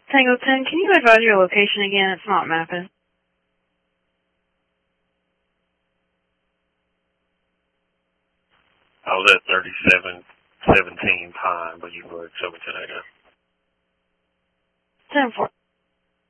Tango 10, can you advise your location again? It's not mapping. I was at 3717 Pine, but you can go ahead and tell me 10 8. 10-4.